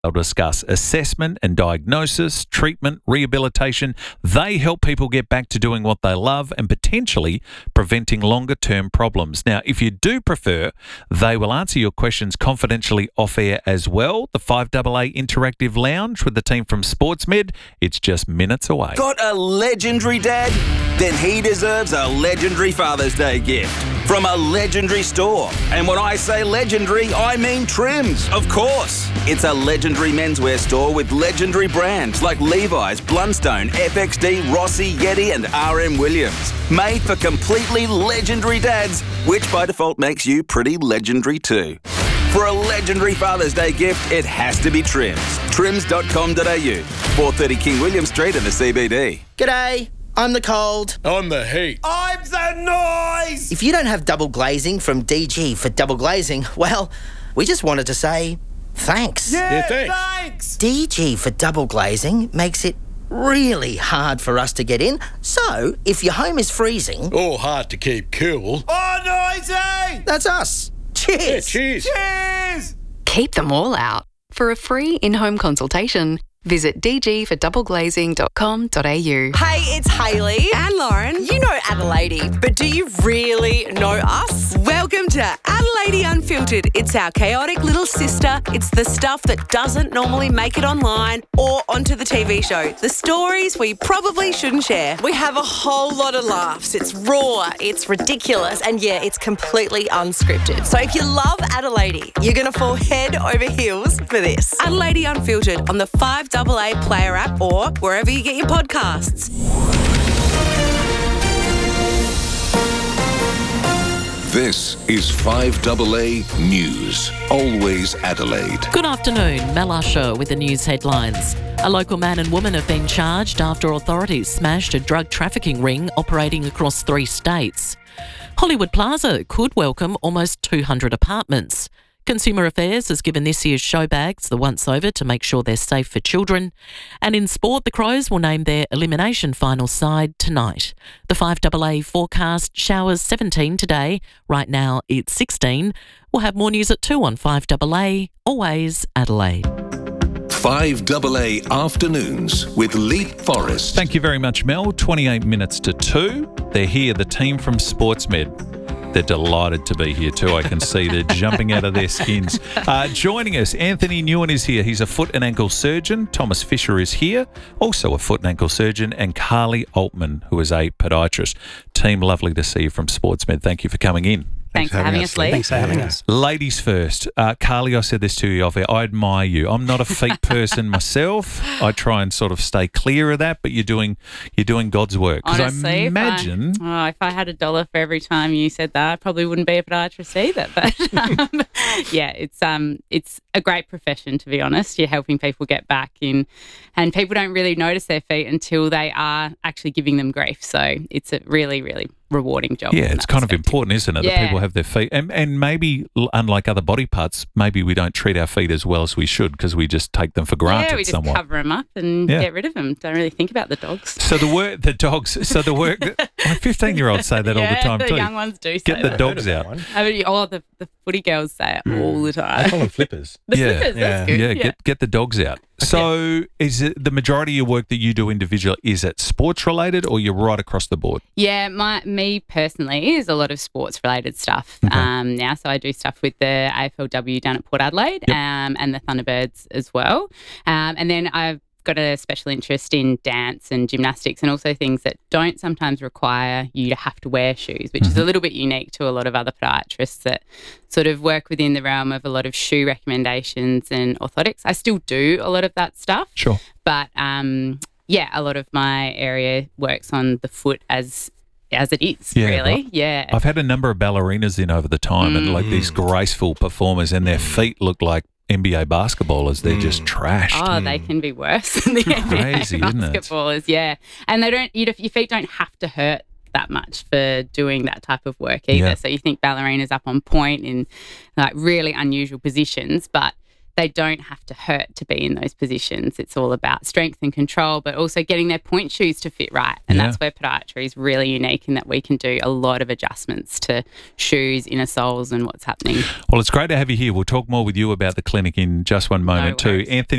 They'll discuss assessment and diagnosis, treatment, rehabilitation. They help people get back to doing what they love and potentially preventing longer-term problems. Now, if you do prefer, they will answer your questions confidentially off-air as well. The 5AA Interactive Lounge with the team from SportsMed, it's just minutes away. Got a legendary dad? Then he deserves a legendary Father's Day gift from a legendary store. And when I say legendary, I mean Trims, of course. It's a legendary menswear store with legendary brands like Levi's, Blundstone, FXD, Rossi, Yeti and RM Williams. Made for completely legendary dads, which by default makes you pretty legendary too. For a legendary Father's Day gift, it has to be Trims. Trims.com.au, 430 King William Street in the CBD. G'day, I'm the cold. I'm the heat. I'm the noise! If you don't have double glazing from DG for double glazing, well, we just wanted to say thanks. Yeah, thanks. Thanks! DG for double glazing makes it really hard for us to get in. So, if your home is freezing, All hard to keep cool. Oh, noisy! that's us. Cheers. Yeah, cheers. Cheers! Keep them all out. For a free in-home consultation, visit dgfordoubleglazing.com.au. Hey, it's Hayley and Lauren. You know Adelaide, but do you really know us? Welcome to Adelaide Unfiltered. It's our chaotic little sister. It's the stuff that doesn't normally make it online or onto the TV show. The stories we probably shouldn't share. We have a whole lot of laughs. It's raw, it's ridiculous, and yeah, it's completely unscripted. So if you love Adelaide, you're going to fall head over heels for this. Adelaide Unfiltered on the 5AA Player app or wherever you get your podcasts. This is 5AA News. Always Adelaide. Good afternoon, Mel Usher with the news headlines. A local man and woman have been charged after authorities smashed a drug trafficking ring operating across 3 states. Hollywood Plaza could welcome almost 200 apartments. Consumer Affairs has given this year's show bags the once-over to make sure they're safe for children. And in sport, the Crows will name their elimination final side tonight. The 5AA forecast showers 17 today. Right now it's 16. We'll have more news at 2 on 5AA. Always Adelaide. 5AA Afternoons with Leap Forest. Thank you very much, Mel. 28 minutes to 2. They're here, the team from SportsMed. They're delighted to be here too. I can see they're jumping out of their skins. Joining us, Anthony Newen is here. He's a foot and ankle surgeon. Thomas Fisher is here, also a foot and ankle surgeon. And Carly Altman, who is a podiatrist. Team, lovely to see you from SportsMed. Thank you for coming in. Thanks for having us, Lee. Thanks for having us. Ladies first. Carly, I said this to you off air. I admire you. I'm not a feet person myself. I try and sort of stay clear of that, but you're doing God's work. Because Honestly, I imagine... if I had $1 for every time you said that, I probably wouldn't be a podiatrist either. But yeah, it's a great profession, to be honest. You're helping people get back in, and people don't really notice their feet until they are actually giving them grief. So it's a really, really rewarding job. Yeah, it's kind of important, isn't it? Yeah. That people have their feet. And maybe, unlike other body parts, maybe we don't treat our feet as well as we should because we just take them for granted Yeah, we just somewhat. cover them up and get rid of them. Don't really think about the dogs. So the work, my 15-year-olds say that all the time the too. young ones do say Get the that. dogs out. I mean, the footy girls say it all the time. I call them flippers. Flippers, that's good. Yeah, get the dogs out. So is it the majority of your work that you do individually, is it sports related or you're right across the board? Yeah, me personally is a lot of sports related stuff now. So I do stuff with the AFLW down at Port Adelaide and the Thunderbirds as well. And then I've got a special interest in dance and gymnastics and also things that don't sometimes require you to have to wear shoes, which is a little bit unique to a lot of other podiatrists that sort of work within the realm of a lot of shoe recommendations and orthotics. I still do a lot of that stuff. Sure. But a lot of my area works on the foot as it is, really. Right. Yeah. I've had a number of ballerinas in over the time and like these graceful performers and their feet look like NBA basketballers. They're just trashed. Oh, they can be worse than the NBA Crazy, isn't it? basketballers, yeah. And they don't, your feet don't have to hurt that much for doing that type of work either. Yeah. So you think ballerinas up on point in like really unusual positions, but they don't have to hurt to be in those positions. It's all about strength and control, but also getting their point shoes to fit right. And that's where podiatry is really unique in that we can do a lot of adjustments to shoes, inner soles and what's happening. Well, it's great to have you here. We'll talk more with you about the clinic in just one moment too. Anthony